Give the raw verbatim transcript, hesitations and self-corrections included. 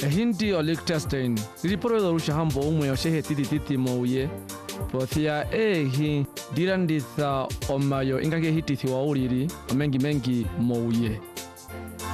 Hindi o Liechtenstein riporo do rushambo umwe yoshehe titi titi mouye pothia ehi diranditha omayo ingake hititi wa uriri mengi mengi mouye